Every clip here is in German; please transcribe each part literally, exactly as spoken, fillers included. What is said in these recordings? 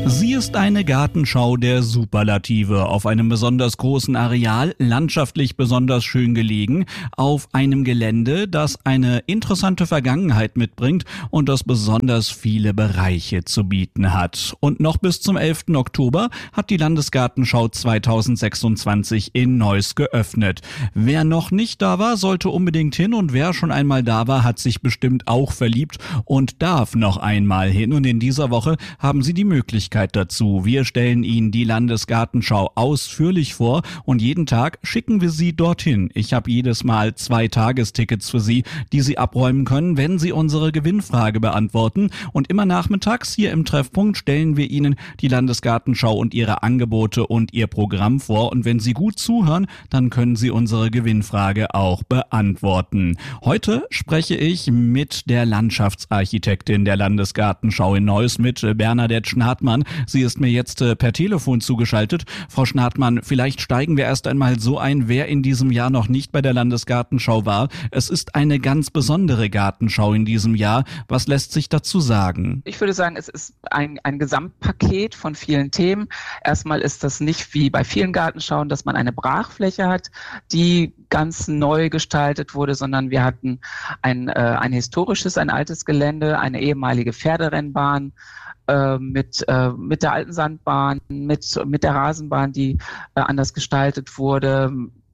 Sie ist eine Gartenschau der Superlative, auf einem besonders großen Areal, landschaftlich besonders schön gelegen, auf einem Gelände, das eine interessante Vergangenheit mitbringt und das besonders viele Bereiche zu bieten hat. Und noch bis zum elften Oktober hat die Landesgartenschau zweitausendsechsundzwanzig in Neuss geöffnet. Wer noch nicht da war, sollte unbedingt hin, und wer schon einmal da war, hat sich bestimmt auch verliebt und darf noch einmal hin. Und in dieser Woche haben Sie die Möglichkeit dazu. Wir stellen Ihnen die Landesgartenschau ausführlich vor und jeden Tag schicken wir Sie dorthin. Ich habe jedes Mal zwei Tagestickets für Sie, die Sie abräumen können, wenn Sie unsere Gewinnfrage beantworten. Und immer nachmittags hier im Treffpunkt stellen wir Ihnen die Landesgartenschau und ihre Angebote und ihr Programm vor. Und wenn Sie gut zuhören, dann können Sie unsere Gewinnfrage auch beantworten. Heute spreche ich mit der Landschaftsarchitektin der Landesgartenschau in Neuss, mit Bernadette Schnartmann. Sie ist mir jetzt äh, per Telefon zugeschaltet. Frau Schnartmann, vielleicht steigen wir erst einmal so ein, wer in diesem Jahr noch nicht bei der Landesgartenschau war. Es ist eine ganz besondere Gartenschau in diesem Jahr. Was lässt sich dazu sagen? Ich würde sagen, es ist ein, ein Gesamtpaket von vielen Themen. Erstmal ist das nicht wie bei vielen Gartenschauen, dass man eine Brachfläche hat, die ganz neu gestaltet wurde, sondern wir hatten ein, äh, ein historisches, ein altes Gelände, eine ehemalige Pferderennbahn, Äh, mit äh, mit der alten Sandbahn, mit mit der Rasenbahn, die äh, anders gestaltet wurde,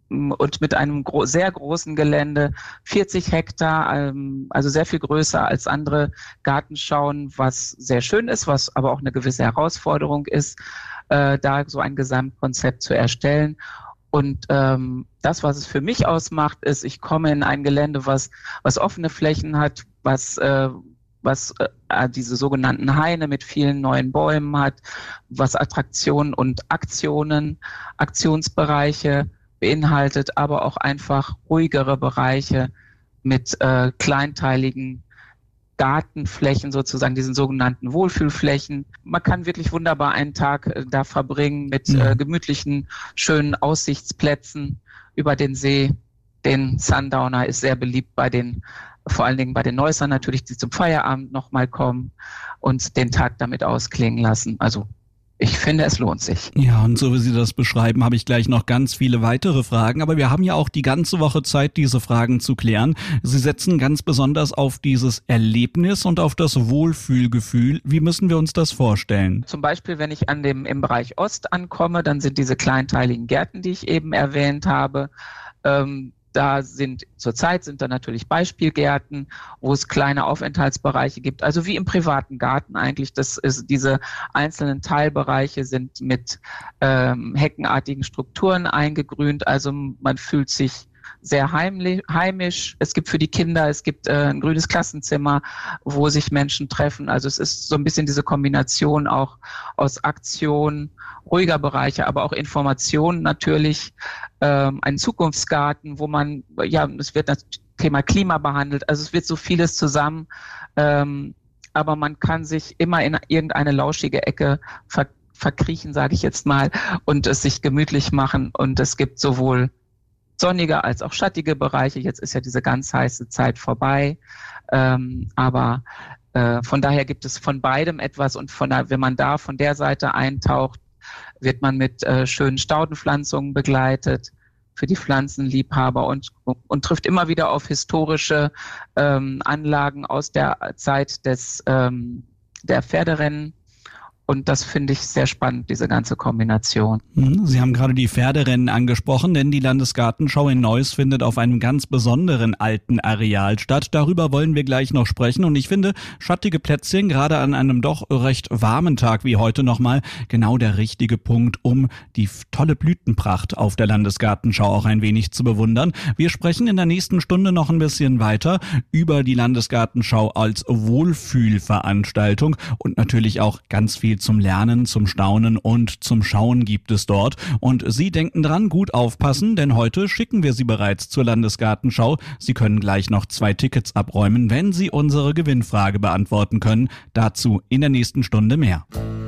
und mit einem gro- sehr großen Gelände, vierzig Hektar, ähm, also sehr viel größer als andere Gartenschauen, was sehr schön ist, was aber auch eine gewisse Herausforderung ist, äh, da so ein Gesamtkonzept zu erstellen. Und ähm, das, was es für mich ausmacht, ist, ich komme in ein Gelände, was was offene Flächen hat, was äh, was äh, diese sogenannten Haine mit vielen neuen Bäumen hat, was Attraktionen und Aktionen, Aktionsbereiche beinhaltet, aber auch einfach ruhigere Bereiche mit äh, kleinteiligen Gartenflächen, sozusagen diesen sogenannten Wohlfühlflächen. Man kann wirklich wunderbar einen Tag äh, da verbringen mit Mhm. äh, gemütlichen, schönen Aussichtsplätzen über den See. Den Sundowner ist sehr beliebt bei den, vor allen Dingen bei den Neussern natürlich, die zum Feierabend nochmal kommen und den Tag damit ausklingen lassen. Also ich finde, es lohnt sich. Ja, und so wie Sie das beschreiben, habe ich gleich noch ganz viele weitere Fragen. Aber wir haben ja auch die ganze Woche Zeit, diese Fragen zu klären. Sie setzen ganz besonders auf dieses Erlebnis und auf das Wohlfühlgefühl. Wie müssen wir uns das vorstellen? Zum Beispiel, wenn ich an dem im Bereich Ost ankomme, dann sind diese kleinteiligen Gärten, die ich eben erwähnt habe, ähm, da sind, zurzeit sind da natürlich Beispielgärten, wo es kleine Aufenthaltsbereiche gibt, also wie im privaten Garten eigentlich. Das ist, diese einzelnen Teilbereiche sind mit ähm, heckenartigen Strukturen eingegrünt, also man fühlt sich sehr heimlich, heimisch. Es gibt für die Kinder, es gibt äh, ein grünes Klassenzimmer, wo sich Menschen treffen. Also es ist so ein bisschen diese Kombination auch aus Aktion, ruhiger Bereiche, aber auch Information natürlich. Ähm, ein Zukunftsgarten, wo man, ja, es wird das Thema Klima behandelt. Also es wird so vieles zusammen. Ähm, aber man kann sich immer in irgendeine lauschige Ecke ver- verkriechen, sage ich jetzt mal, und es sich gemütlich machen. Und es gibt sowohl sonnige als auch schattige Bereiche. Jetzt ist ja diese ganz heiße Zeit vorbei. Ähm, aber äh, von daher gibt es von beidem etwas. Und von der, wenn man da von der Seite eintaucht, wird man mit äh, schönen Staudenpflanzungen begleitet für die Pflanzenliebhaber und, und trifft immer wieder auf historische ähm, Anlagen aus der Zeit des ähm, der Pferderennen. Und das finde ich sehr spannend, diese ganze Kombination. Sie haben gerade die Pferderennen angesprochen, denn die Landesgartenschau in Neuss findet auf einem ganz besonderen alten Areal statt. Darüber wollen wir gleich noch sprechen. Und ich finde, schattige Plätzchen, gerade an einem doch recht warmen Tag wie heute nochmal, genau der richtige Punkt, um die tolle Blütenpracht auf der Landesgartenschau auch ein wenig zu bewundern. Wir sprechen in der nächsten Stunde noch ein bisschen weiter über die Landesgartenschau als Wohlfühlveranstaltung und natürlich auch ganz viel zum Lernen, zum Staunen und zum Schauen gibt es dort. Und Sie denken dran, gut aufpassen, denn heute schicken wir Sie bereits zur Landesgartenschau. Sie können gleich noch zwei Tickets abräumen, wenn Sie unsere Gewinnfrage beantworten können. Dazu in der nächsten Stunde mehr.